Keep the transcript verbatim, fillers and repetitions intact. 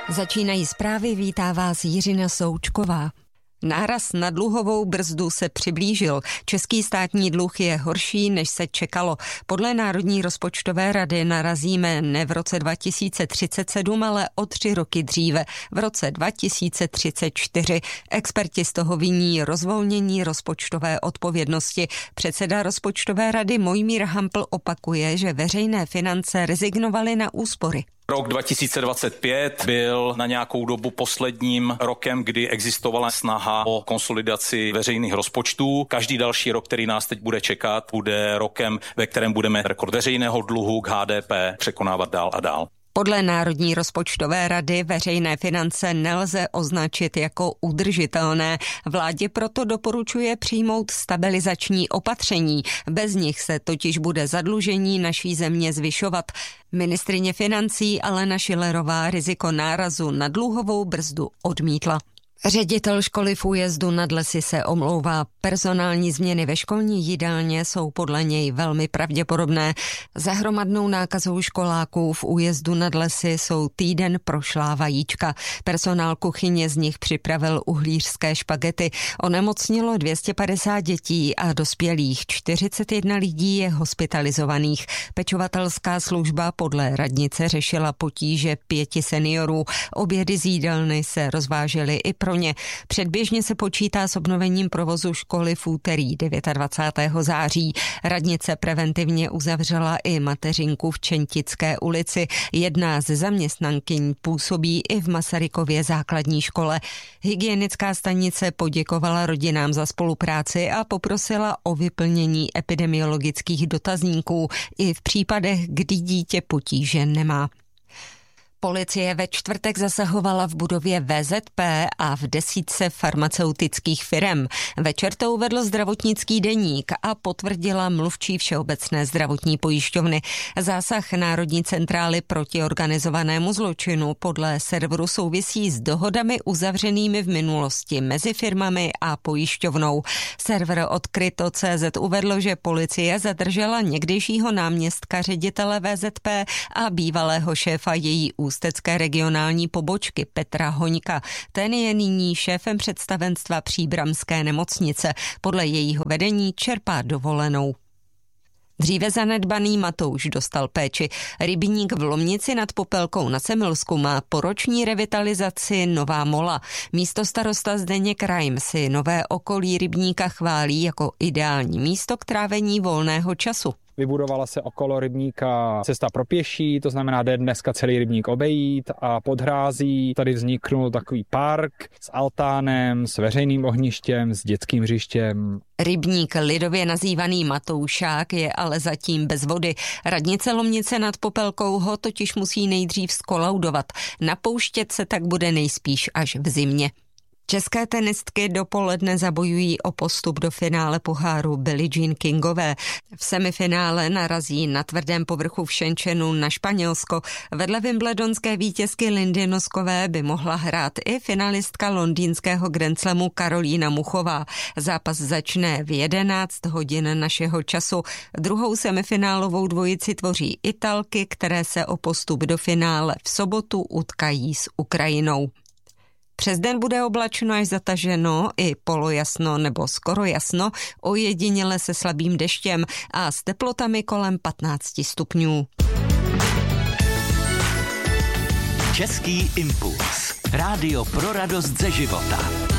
Začínají zprávy, vítá vás Jiřina Součková. Náraz na dluhovou brzdu se přiblížil. Český státní dluh je horší, než se čekalo. Podle Národní rozpočtové rady narazíme ne v roce dva tisíce třicet sedm, ale o tři roky dříve, v roce dva tisíce třicet čtyři. Experti z toho viní rozvolnění rozpočtové odpovědnosti. Předseda rozpočtové rady Mojmír Hampl opakuje, že veřejné finance rezignovaly na úspory. Rok dva tisíce dvacet pět byl na nějakou dobu posledním rokem, kdy existovala snaha o konsolidaci veřejných rozpočtů. Každý další rok, který nás teď bude čekat, bude rokem, ve kterém budeme rekord veřejného dluhu k H D P překonávat dál a dál. Podle Národní rozpočtové rady veřejné finance nelze označit jako udržitelné. Vládě proto doporučuje přijmout stabilizační opatření. Bez nich se totiž bude zadlužení naší země zvyšovat. Ministryně financí Alena Schillerová riziko nárazu na dluhovou brzdu odmítla. Ředitel školy v Újezdu nad Lesy se omlouvá. Personální změny ve školní jídelně jsou podle něj velmi pravděpodobné. Za hromadnou nákazou školáků v Újezdu nad Lesy jsou týden prošlá vajíčka. Personál kuchyně z nich připravil uhlířské špagety. Onemocnilo dvě stě padesát dětí a dospělých. čtyřicet jedna lidí je hospitalizovaných. Pečovatelská služba podle radnice řešila potíže pěti seniorů. Obědy z jídelny se rozvážely i pro ně. Předběžně se počítá s obnovením provozu školy v úterý dvacátého devátého září. Radnice preventivně uzavřela i mateřinku v Čentické ulici. Jedna ze zaměstnankyň působí i v Masarykově základní škole. Hygienická stanice poděkovala rodinám za spolupráci a poprosila o vyplnění epidemiologických dotazníků i v případech, kdy dítě potíže nemá. Policie ve čtvrtek zasahovala v budově V Z P a v desítce farmaceutických firem. Večer to uvedl zdravotnický deník a potvrdila mluvčí Všeobecné zdravotní pojišťovny. Zásah Národní centrály proti organizovanému zločinu podle serveru souvisí s dohodami uzavřenými v minulosti mezi firmami a pojišťovnou. Server Odkryto tečka cé zet uvedl, že policie zadržela někdejšího náměstka ředitele V Z P a bývalého šéfa její ústecké regionální pobočky Petra Hoňka. Ten je nyní šéfem představenstva příbramské nemocnice. Podle jejího vedení čerpá dovolenou. Dříve zanedbaný Matouš dostal péči. Rybník v Lomnici nad Popelkou na Semilsku má po roční revitalizaci nová mola. Místostarosta Zdeněk Rajm si nové okolí rybníka chválí jako ideální místo k trávení volného času. Vybudovala se okolo rybníka cesta pro pěší, to znamená, jde dneska celý rybník obejít a pod hrází tady vzniknul takový park s altánem, s veřejným ohništěm, s dětským hřištěm. Rybník, lidově nazývaný Matoušák, je ale zatím bez vody. Radnice Lomnice nad Popelkou ho totiž musí nejdřív skolaudovat. Napouštět se tak bude nejspíš až v zimě. České tenistky dopoledne zabojují o postup do finále poháru Billie Jean Kingové. V semifinále narazí na tvrdém povrchu v Shenzhenu na Španělsko. Vedle wimbledonské vítězky Lindy Noskové by mohla hrát i finalistka londýnského Grand Slamu Karolína Muchová. Zápas začne v jedenáct hodin našeho času. Druhou semifinálovou dvojici tvoří Italky, které se o postup do finále v sobotu utkají s Ukrajinou. Přes den bude oblačno až zataženo, i polojasno nebo skoro jasno, ojediněle se slabým deštěm a s teplotami kolem patnáct stupňů. Český impuls. Rádio pro radost ze života.